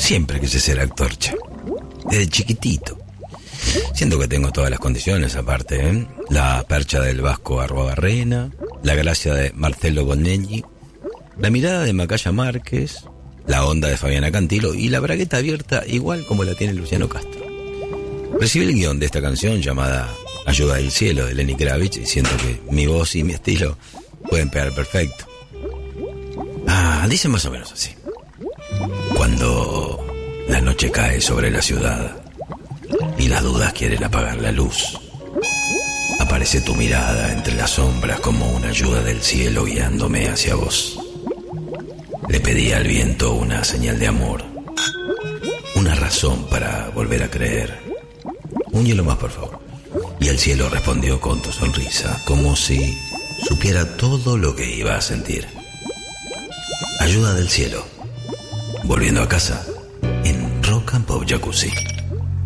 Siempre quise ser actor, che. Desde chiquitito. Siento que tengo todas las condiciones, aparte, ¿eh? La percha del Vasco Arruabarrena, la gracia de Marcelo Bonelli, la mirada de Macaya Márquez, la onda de Fabiana Cantilo y la bragueta abierta igual como la tiene Luciano Castro. Recibí el guión de esta canción llamada Ayuda del Cielo de Lenny Kravitz y siento que mi voz y mi estilo pueden pegar perfecto. Dice más o menos así. Cuando la noche cae sobre la ciudad y las dudas quieren apagar la luz, aparece tu mirada entre las sombras como una ayuda del cielo guiándome hacia vos. Le pedí al viento una señal de amor, una razón para volver a creer. Un hielo más, por favor. Y el cielo respondió con tu sonrisa, como si supiera todo lo que iba a sentir. Ayuda del cielo, volviendo a casa en Rock and Pop Jacuzzi.